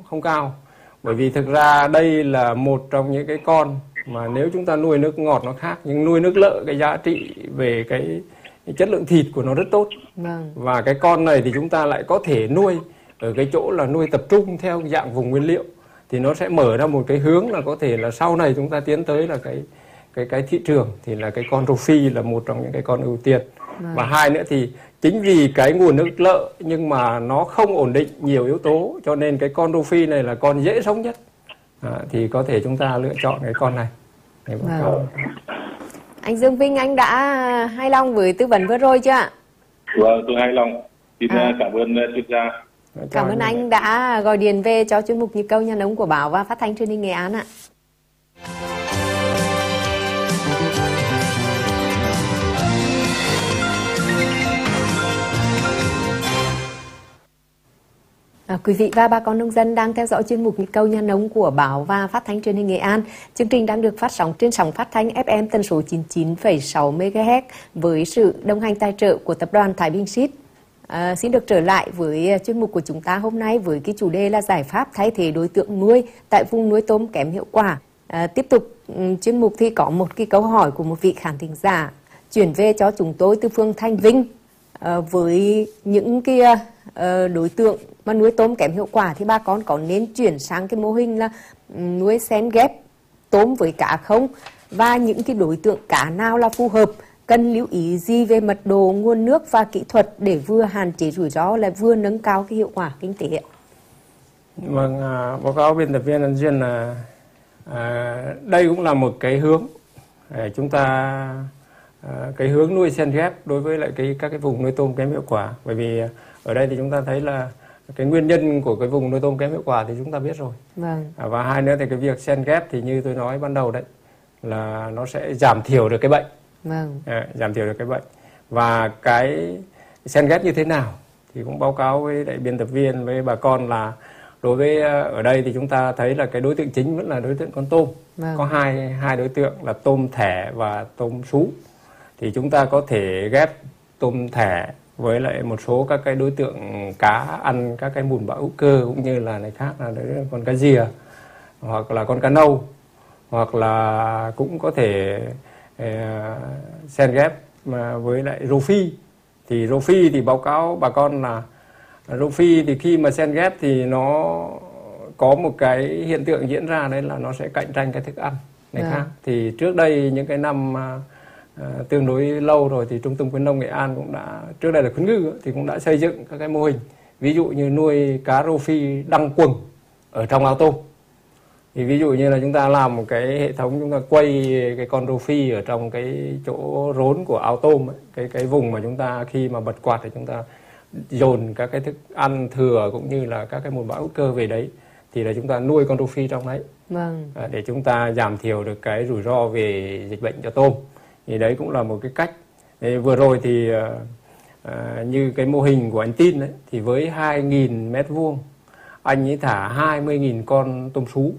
không cao. Bởi vì thực ra đây là một trong những cái con mà nếu chúng ta nuôi nước ngọt nó khác, nhưng nuôi nước lợ cái giá trị về cái chất lượng thịt của nó rất tốt. Và cái con này thì chúng ta lại có thể nuôi ở cái chỗ là nuôi tập trung theo dạng vùng nguyên liệu, thì nó sẽ mở ra một cái hướng là có thể là sau này chúng ta tiến tới là cái thị trường thì là cái con rô phi là một trong những cái con ưu tiên. Và hai nữa thì chính vì cái nguồn nước lợ nhưng mà nó không ổn định nhiều yếu tố, cho nên cái con rô phi này là con dễ sống nhất. Thì có thể chúng ta lựa chọn cái con này. Anh Dương Vinh, anh đã hài lòng với tư vấn vừa rồi chưa ạ? Vâng, tôi hài lòng. Xin cảm ơn chuyên gia. Cảm ơn anh đã gọi điện về cho chuyên mục Nhịp Cầu Nhà Nông của Báo và Phát thanh Truyền hình Nghệ An ạ. Quý vị và bà con nông dân đang theo dõi chuyên mục Nhịp Cầu Nhà Nông của Báo và Phát thanh Truyền hình Nghệ An. Chương trình đang được phát sóng trên sóng phát thanh FM tần số 99,6 MHz với sự đồng hành tài trợ của tập đoàn Thái Bình Seed. Xin được trở lại với chuyên mục của chúng ta hôm nay với cái chủ đề là giải pháp thay thế đối tượng nuôi tại vùng nuôi tôm kém hiệu quả. Tiếp tục chuyên mục thì có một cái câu hỏi của một vị khán thính giả chuyển về cho chúng tôi từ phường Thanh Vinh. Với những cái đối tượng mà nuôi tôm kém hiệu quả thì bà con có nên chuyển sang cái mô hình là nuôi xen ghép tôm với cá không? Và những cái đối tượng cá nào là phù hợp? Cần lưu ý gì về mật độ, nguồn nước và kỹ thuật để vừa hạn chế rủi ro lại vừa nâng cao cái hiệu quả kinh tế ạ? Vâng, báo cáo biên tập viên An Duyên là đây cũng là một cái hướng để chúng ta cái hướng nuôi xen ghép đối với lại các cái vùng nuôi tôm kém hiệu quả. Bởi vì ở đây thì chúng ta thấy là cái nguyên nhân của cái vùng nuôi tôm kém hiệu quả thì chúng ta biết rồi. Và hai nữa thì cái việc xen ghép thì như tôi nói ban đầu đấy là nó sẽ giảm thiểu được cái bệnh. Giảm thiểu được cái bệnh. Và cái xen ghép như thế nào thì cũng báo cáo với lại biên tập viên với bà con là đối với ở đây thì chúng ta thấy là cái đối tượng chính vẫn là đối tượng con tôm. Có hai đối tượng là tôm thẻ và tôm sú. Thì chúng ta có thể ghép tôm thẻ với lại một số các cái đối tượng cá ăn các cái mùn bã hữu cơ, cũng như là này khác là con cá rìa hoặc là con cá nâu, hoặc là cũng có thể xen ghép với lại rô phi. Thì rô phi thì báo cáo bà con là rô phi thì khi mà xen ghép thì nó có một cái hiện tượng diễn ra, đấy là nó sẽ cạnh tranh cái thức ăn này khác. Thì trước đây những cái năm tương đối lâu rồi thì Trung tâm Khuyến nông Nghệ An cũng đã, trước đây là Khuyến Ngư thì cũng đã xây dựng các cái mô hình, ví dụ như nuôi cá rô phi đăng quầng ở trong ao tôm. Thì ví dụ như là chúng ta làm một cái hệ thống, chúng ta quay cái con rô phi ở trong cái chỗ rốn của ao tôm ấy, cái vùng mà chúng ta khi mà bật quạt thì chúng ta dồn các cái thức ăn thừa cũng như là các cái mùn bã hữu cơ về đấy, thì là chúng ta nuôi con rô phi trong đấy. Để chúng ta giảm thiểu được cái rủi ro về dịch bệnh cho tôm. Thì đấy cũng là một cái cách. Vừa rồi thì như cái mô hình của anh Tin đấy, thì với 2.000 mét vuông anh ấy thả 20.000 con tôm sú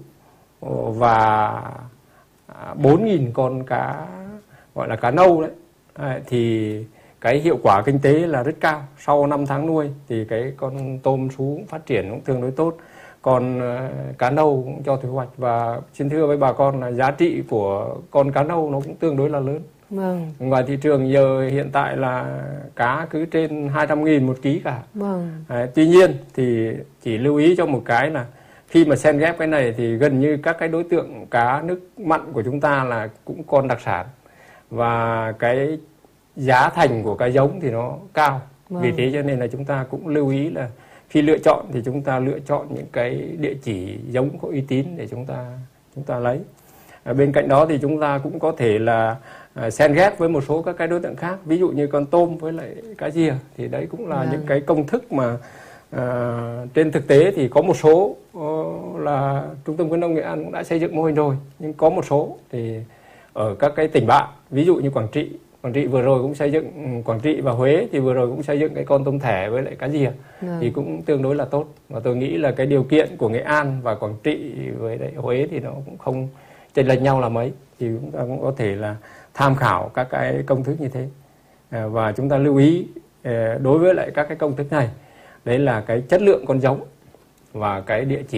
và 4.000 con cá gọi là cá nâu đấy. Thì cái hiệu quả kinh tế là rất cao. Sau 5 tháng nuôi thì cái con tôm sú cũng phát triển cũng tương đối tốt. Còn cá nâu cũng cho thu hoạch. Và xin thưa với bà con là giá trị của con cá nâu nó cũng tương đối là lớn. Ngoài thị trường giờ hiện tại là cá cứ trên 200.000 một ký cả. Tuy nhiên thì chỉ lưu ý cho một cái là khi mà xen ghép cái này thì gần như các cái đối tượng cá nước mặn của chúng ta là cũng con đặc sản. Và cái giá thành của cái giống thì nó cao. Vì thế cho nên là chúng ta cũng lưu ý là khi lựa chọn thì chúng ta lựa chọn những cái địa chỉ giống có uy tín để chúng ta lấy. Bên cạnh đó thì chúng ta cũng có thể là xen ghép với một số các cái đối tượng khác, ví dụ như con tôm với lại cá rìa. Thì đấy cũng là những cái công thức mà trên thực tế thì có một số là Trung tâm Khuyến nông Nghệ An cũng đã xây dựng mô hình rồi, nhưng có một số thì ở các cái tỉnh bạn, ví dụ như Quảng Trị vừa rồi cũng xây dựng, Quảng Trị và Huế thì vừa rồi cũng xây dựng cái con tôm thẻ với lại cá rìa. Thì cũng tương đối là tốt. Và tôi nghĩ là cái điều kiện của Nghệ An và Quảng Trị với lại Huế thì nó cũng không chênh lệch nhau là mấy. Thì chúng ta cũng có thể là tham khảo các cái công thức như thế. Và chúng ta lưu ý đối với lại các cái công thức này, đấy là cái chất lượng con giống và cái địa chỉ